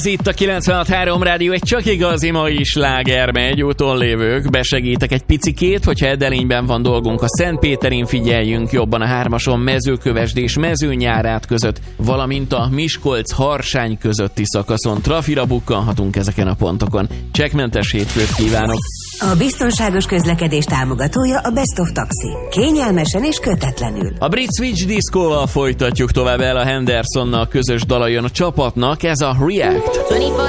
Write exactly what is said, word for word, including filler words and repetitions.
Ez itt a kilencvenhat három rádió, egy csak igazi mai sláger megy, úton lévők, besegítek egy picikét, hogyha Edelényben van dolgunk a Szentpéterin, figyeljünk jobban a hármason Mezőkövesd és Mezőnyárát között, valamint a Miskolc-Harsány közötti szakaszon trafira bukkanhatunk ezeken a pontokon. Csekkmentes hétfőt kívánok! A biztonságos közlekedés támogatója a Best of Taxi. Kényelmesen és kötetlenül. A Brit Switch Disco-val folytatjuk tovább el a Hendersonnal közös dala jön a csapatnak, ez a React. twenty-four